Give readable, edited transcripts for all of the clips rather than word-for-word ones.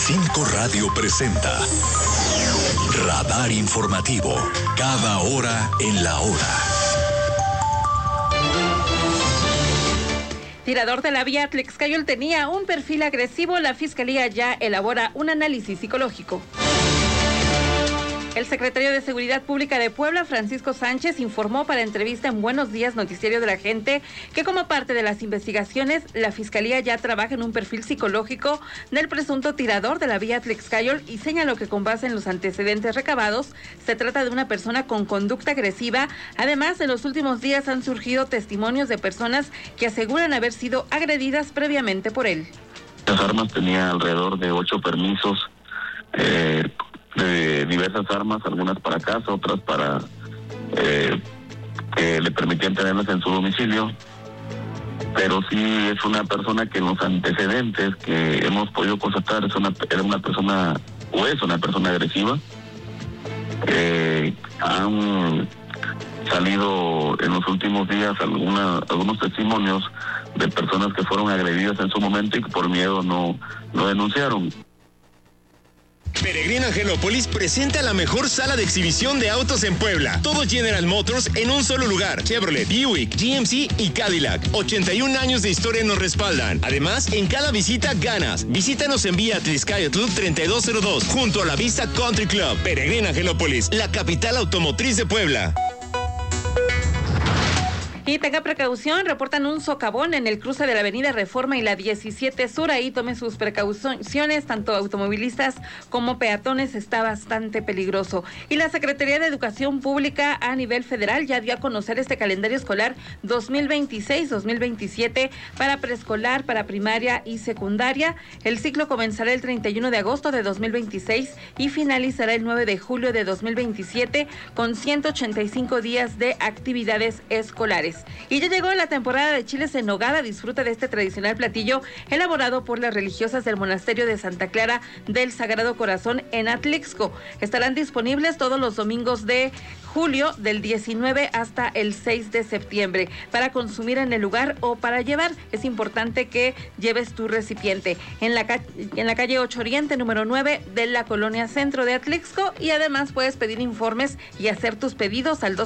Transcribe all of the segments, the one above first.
5 Radio presenta Radar Informativo, cada hora en la hora. Tirador de la vía Atlixcayol tenía un perfil agresivo. La Fiscalía ya elabora un análisis psicológico. El secretario de Seguridad Pública de Puebla, Francisco Sánchez, informó para entrevista en Buenos Días, Noticiario de la Gente, que como parte de las investigaciones, la Fiscalía ya trabaja en un perfil psicológico del presunto tirador de la vía Atlixcayol y señaló que con base en los antecedentes recabados, se trata de una persona con conducta agresiva. Además, en los últimos días han surgido testimonios de personas que aseguran haber sido agredidas previamente por él. Las armas tenía alrededor de 8 permisos, de diversas armas, algunas para casa, otras para que le permitían tenerlas en su domicilio, pero sí es una persona que en los antecedentes que hemos podido constatar era una persona o es una persona agresiva. Han salido en los últimos días algunos testimonios de personas que fueron agredidas en su momento y que por miedo no denunciaron. Peregrina Angelópolis presenta la mejor sala de exhibición de autos en Puebla. Todo General Motors en un solo lugar. Chevrolet, Buick, GMC y Cadillac. 81 años de historia nos respaldan. Además, en cada visita ganas. Visítanos en vía Atlixcayotl 3202, junto a la Vista Country Club. Peregrina Angelópolis, la capital automotriz de Puebla. Y tenga precaución, reportan un socavón en el cruce de la avenida Reforma y la 17 Sur. Ahí tome sus precauciones, tanto automovilistas como peatones, está bastante peligroso. Y la Secretaría de Educación Pública a nivel federal ya dio a conocer este calendario escolar 2026-2027 para preescolar, para primaria y secundaria. El ciclo comenzará el 31 de agosto de 2026 y finalizará el 9 de julio de 2027 con 185 días de actividades escolares. Y ya llegó la temporada de chiles en nogada. Disfruta de este tradicional platillo elaborado por las religiosas del monasterio de Santa Clara del Sagrado Corazón en Atlixco. Estarán disponibles todos los domingos de julio, del 19 hasta el 6 de septiembre, para consumir en el lugar o para llevar. Es importante que lleves tu recipiente en la calle 8 Oriente, número 9 de la colonia Centro de Atlixco, y además puedes pedir informes y hacer tus pedidos al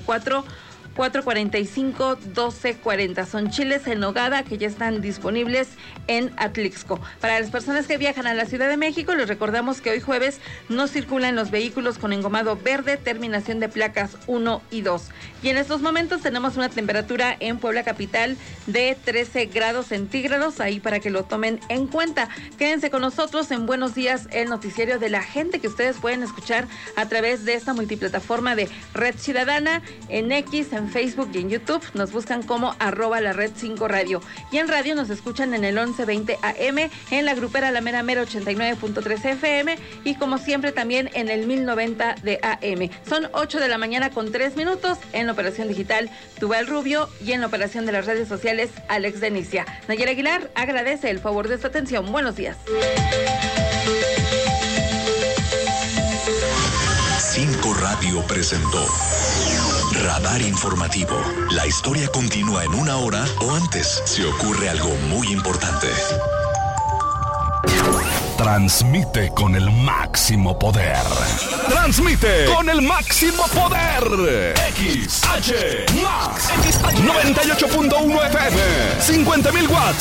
244-445-1240. Son chiles en nogada que ya están disponibles en Atlixco. Para las personas que viajan a la Ciudad de México, les recordamos que hoy jueves no circulan los vehículos con engomado verde, terminación de placas 1 y 2. Y en estos momentos tenemos una temperatura en Puebla capital de 13 grados centígrados, ahí para que lo tomen en cuenta. Quédense con nosotros en Buenos Días, el noticiario de la gente, que ustedes pueden escuchar a través de esta multiplataforma de Red Ciudadana, en X, en Facebook y en YouTube. Nos buscan como @la Red 5 Radio. Y en radio nos escuchan en el 1120 AM, en la grupera La Mera Mera 89.3 FM y como siempre también en el 1090 de AM. Son 8 de la mañana con 3 minutos. En la operación digital, Tubal Rubio, y en la operación de las redes sociales, Alex Denicia. Nayera Aguilar agradece el favor de su atención. Buenos días. 5 Radio presentó Radar Informativo. La historia continúa en una hora o antes si ocurre algo muy importante. Transmite con el máximo poder. Transmite con el máximo poder. XH Max 98.1 FM, 50,000 watts.